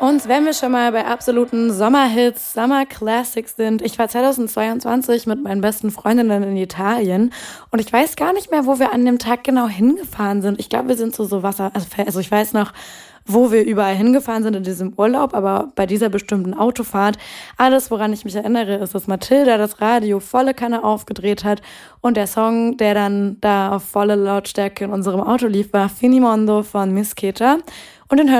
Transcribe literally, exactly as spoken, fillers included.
Und wenn wir schon mal bei absoluten Sommerhits, Summer Classics sind, ich war zweitausendzweiundzwanzig mit meinen besten Freundinnen in Italien und ich weiß gar nicht mehr, wo wir an dem Tag genau hingefahren sind. Ich glaube, wir sind zu so Wasser, also, also ich weiß noch, wo wir überall hingefahren sind in diesem Urlaub, aber bei dieser bestimmten Autofahrt, alles, woran ich mich erinnere, ist, dass Mathilda das Radio volle Kanne aufgedreht hat und der Song, der dann da auf volle Lautstärke in unserem Auto lief, war Finimondo von Miss Keta und den hören